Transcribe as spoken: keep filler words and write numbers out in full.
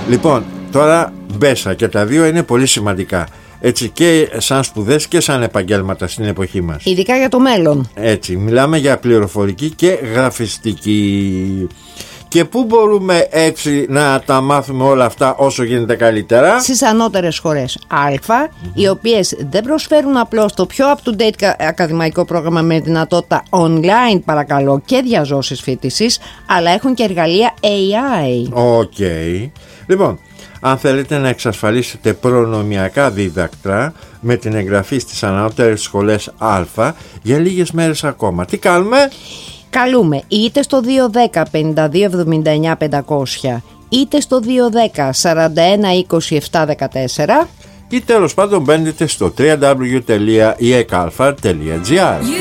Λοιπόν, τώρα μπέσα και τα δύο είναι πολύ σημαντικά. Έτσι, και σαν σπουδές και σαν επαγγέλματα στην εποχή μας. Ειδικά για το μέλλον. Έτσι, μιλάμε για πληροφορική και γραφιστική. Και πού μπορούμε έτσι να τα μάθουμε όλα αυτά όσο γίνεται καλύτερα? Στις ανώτερες σχολές Α, mm-hmm. οι οποίες δεν προσφέρουν απλώς το πιο up-to-date ακαδημαϊκό πρόγραμμα με δυνατότητα online, παρακαλώ, και διαζώσεις φοιτησης, αλλά έχουν και εργαλεία έι άι. Οκ. Okay. Λοιπόν, αν θέλετε να εξασφαλίσετε προνομιακά δίδακτρα με την εγγραφή στις ανώτερες σχολές Α για λίγες μέρες ακόμα, τι κάνουμε? Καλούμε είτε στο δύο ένα μηδέν πέντε δύο εβδομήντα εννιά πεντακόσια είτε στο δύο ένα μηδέν σαράντα ένα είκοσι επτά δεκατέσσερα ή τέλος πάντων μπαίνετε στο double-u double-u double-u τελεία ι ε κ α τελεία τζι άρ.